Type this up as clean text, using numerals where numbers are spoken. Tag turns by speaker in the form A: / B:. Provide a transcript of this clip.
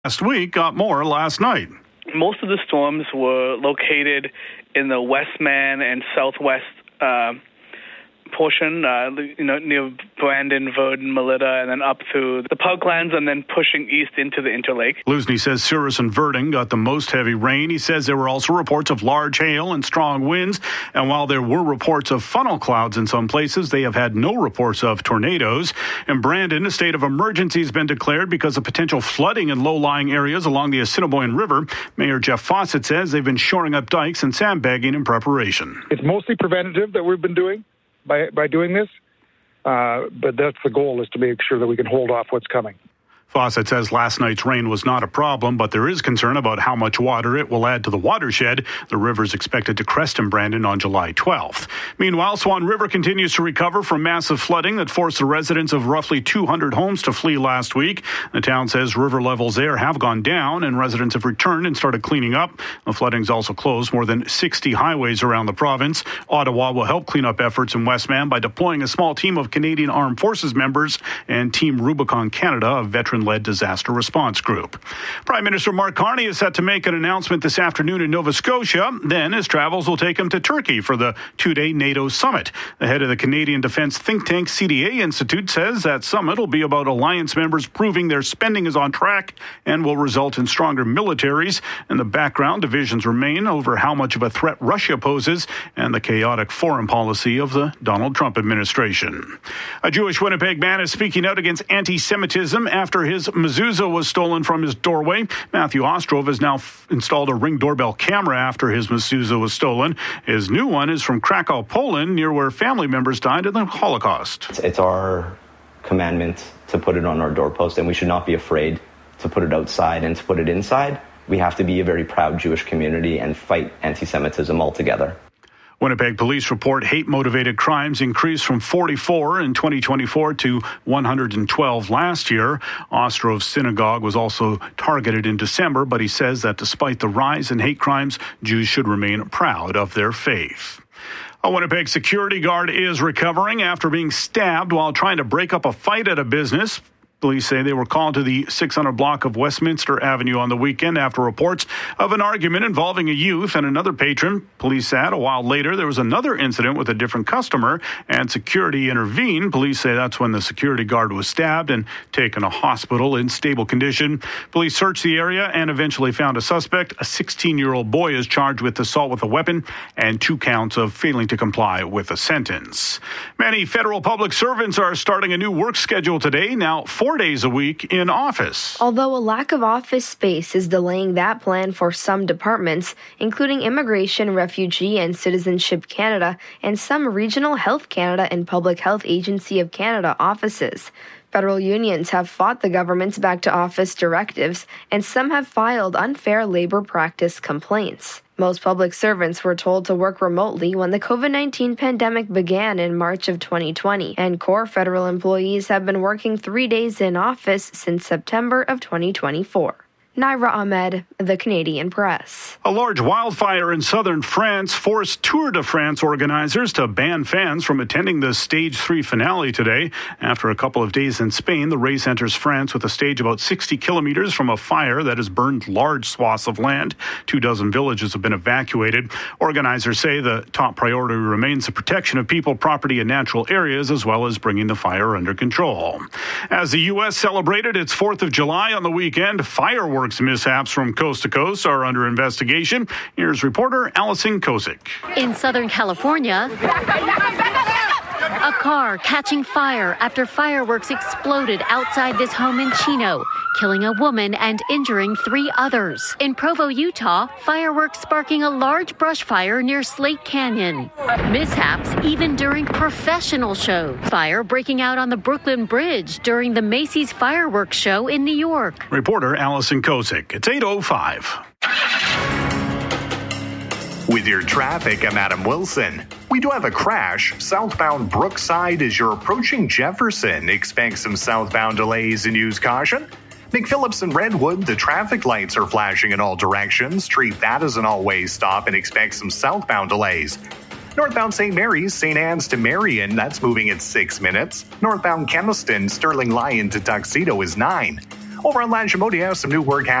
A: last week got more last night.
B: Most of the storms were located in the Westman and Southwest portion, near Brandon, Verdon, Melita, and then up through the Parklands and then pushing east into the Interlake.
A: Lusney says Souris and Verdon got the most heavy rain. He says there were also reports of large hail and strong winds. And while there were reports of funnel clouds in some places, they have had no reports of tornadoes. In Brandon, a state of emergency has been declared because of potential flooding in low-lying areas along the Assiniboine River. Mayor Jeff Fawcett says they've been shoring up dikes and sandbagging in preparation.
C: It's mostly preventative that we've been doing. By doing this, but that's the goal, is to make sure that we can hold off what's coming.
A: Fawcett says last night's rain was not a problem, but there is concern about how much water it will add to the watershed. The river is expected to crest in Brandon on July 12th. Meanwhile, Swan River continues to recover from massive flooding that forced the residents of roughly 200 homes to flee last week. The town says river levels there have gone down and residents have returned and started cleaning up. The flooding's also closed more than 60 highways around the province. Ottawa will help clean up efforts in Westman by deploying a small team of Canadian Armed Forces members and Team Rubicon Canada, a veteran-led disaster response group. Prime Minister Mark Carney is set to make an announcement this afternoon in Nova Scotia. Then his travels will take him to Turkey for the two-day NATO summit. The head of the Canadian defense think tank CDA Institute says that summit will be about alliance members proving their spending is on track and will result in stronger militaries. In the background, divisions remain over how much of a threat Russia poses and the chaotic foreign policy of the Donald Trump administration. A Jewish Winnipeg man is speaking out against anti-Semitism after his mezuzah was stolen from his doorway. Matthew Ostrov has now installed a Ring doorbell camera after his mezuzah was stolen. His new one is from Krakow, Poland, near where family members died in the Holocaust.
D: It's our commandment to put it on our doorpost, and we should not be afraid to put it outside and to put it inside. We have to be a very proud Jewish community and fight anti-Semitism altogether.
A: Winnipeg police report hate-motivated crimes increased from 44 in 2024 to 112 last year. Ostrov's synagogue was also targeted in December, but he says that despite the rise in hate crimes, Jews should remain proud of their faith. A Winnipeg security guard is recovering after being stabbed while trying to break up a fight at a business. Police say they were called to the 600 block of Westminster Avenue on the weekend after reports of an argument involving a youth and another patron. Police said a while later there was another incident with a different customer and security intervened. Police say that's when the security guard was stabbed and taken to hospital in stable condition. Police searched the area and eventually found a suspect. A 16-year-old boy is charged with assault with a weapon and 2 counts of failing to comply with a sentence. Many federal public servants are starting a new work schedule today, now 4 days a week in office.
E: Although a lack of office space is delaying that plan for some departments, including Immigration, Refugee, and Citizenship Canada, and some Regional Health Canada and Public Health Agency of Canada offices. Federal unions have fought the government's back-to-office directives, and some have filed unfair labor practice complaints. Most public servants were told to work remotely when the COVID-19 pandemic began in March of 2020, and core federal employees have been working 3 days in office since September of 2024. Naira Ahmed, The Canadian Press.
A: A large wildfire in southern France forced Tour de France organizers to ban fans from attending the Stage 3 finale today. After a couple of days in Spain, the race enters France with a stage about 60 kilometers from a fire that has burned large swaths of land. 24 villages have been evacuated. Organizers say the top priority remains the protection of people, property, and natural areas, as well as bringing the fire under control. As the U.S. celebrated its 4th of July on the weekend, fireworks mishaps from coast to coast are under investigation. Here's reporter Allison Kozik.
F: In Southern California, a car catching fire after fireworks exploded outside this home in Chino, killing a woman and injuring 3 others. In Provo, Utah, fireworks sparking a large brush fire near Slate Canyon. Mishaps even during professional shows. Fire breaking out on the Brooklyn Bridge during the Macy's fireworks show in New York.
A: Reporter Allison Kozik. It's 8:05.
G: With your traffic, I'm Adam Wilson. We do have a crash southbound Brookside as you're approaching Jefferson. Expect some southbound delays and use caution. McPhillips and Redwood, the traffic lights are flashing in all directions. Treat that as an all-way stop and expect some southbound delays. Northbound St. Mary's, St. Anne's to Marion, that's moving at 6 minutes. Northbound Keniston, Sterling Lyon to Tuxedo is 9. Over on Langemodia, some new work happening